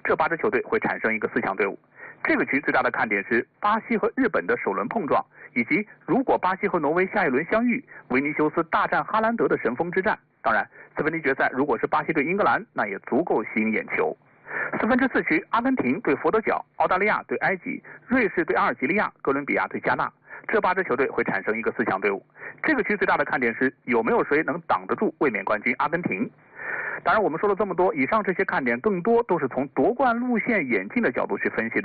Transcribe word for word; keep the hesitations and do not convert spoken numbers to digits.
这八支球队会产生一个四强队伍。这个局最大的看点是巴西和日本的首轮碰撞，以及如果巴西和挪威下一轮相遇，维尼修斯大战哈兰德的神锋之战。当然，四分之一决赛如果是巴西对英格兰，那也足够吸引眼球。四分之四区，阿根廷对佛得角，澳大利亚对埃及，瑞士对阿尔及利亚，哥伦比亚对加纳。这八支球队会产生一个四强队伍。这个区最大的看点是有没有谁能挡得住卫冕冠军阿根廷。当然，我们说了这么多，以上这些看点更多都是从夺冠路线演进的角度去分析的。